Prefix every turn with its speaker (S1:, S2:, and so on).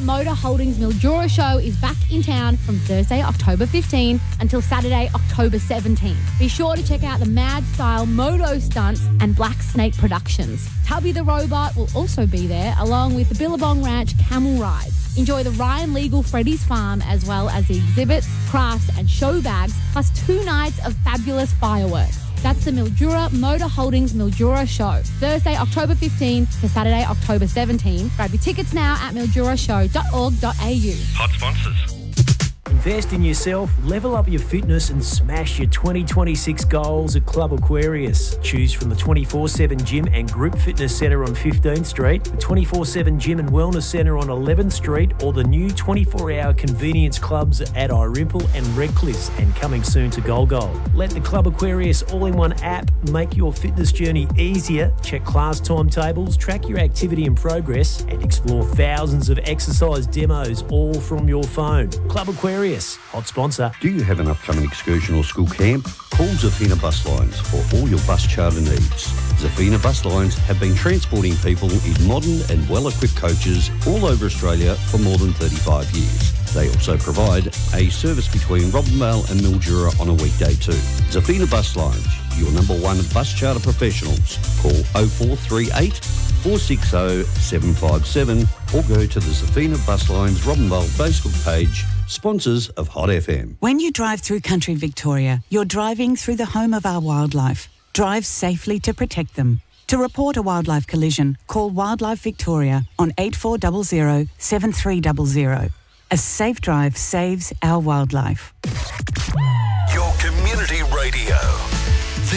S1: Motor Holdings Mildura Show is back in town from Thursday, October 15 until Saturday, October 17. Be sure to check out the Mad Style Moto Stunts and Black Snake Productions. Tubby the Robot will also be there, along with the Billabong Ranch Camel Rides. Enjoy the Ryan Legal Freddy's Farm, as well as the exhibits, crafts and show bags, plus 2 nights of fabulous fireworks. That's the Mildura Motor Holdings Mildura Show, Thursday, October 15 to Saturday, October 17. Grab your tickets now at mildurashow.org.au.
S2: Hot sponsors.
S3: Invest in yourself, level up your fitness and smash your 2026 goals at Club Aquarius. Choose from the 24/7 Gym and Group Fitness Centre on 15th Street, the 24/7 Gym and Wellness Centre on 11th Street, or the new 24-hour convenience clubs at Irimple and Redcliffe, and coming soon to Golgol. Let the Club Aquarius all-in-one app make your fitness journey easier. Check class timetables, track your activity and progress, and explore thousands of exercise demos all from your phone. Club Aquarius, hot sponsor.
S4: Do you have an upcoming excursion or school camp? Call Zafina Bus Lines for all your bus charter needs. Zafina Bus Lines have been transporting people in modern and well-equipped coaches all over Australia for more than 35 years. They also provide a service between Robinvale and Mildura on a weekday too. Zafina Bus Lines, your number one bus charter professionals. Call 0438 460 757 or go to the Zafina Bus Lines Robinvale Facebook page. Sponsors of Hot FM.
S5: When you drive through country Victoria, you're driving through the home of our wildlife. Drive safely to protect them. To report a wildlife collision, call Wildlife Victoria on 8400 7300. A safe drive saves our wildlife.
S2: Your community radio.